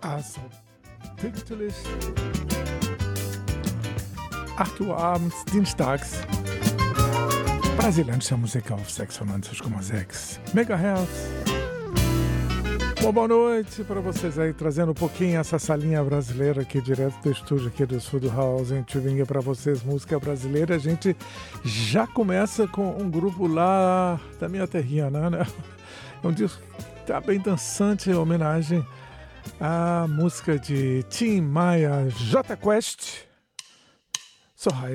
Also, pünktlich 8 Uhr abends, dienstags. Brasilianische Musik auf 96,6 MHz. Bom, boa noite para vocês aí, trazendo um pouquinho essa salinha brasileira aqui, direto do estúdio aqui do Sul do House, em Tubinga, para vocês, música brasileira. A gente já começa com um grupo lá da minha terrinha, né? É um disco que tá bem dançante, em homenagem à música de Tim Maia, J Quest. Soraya.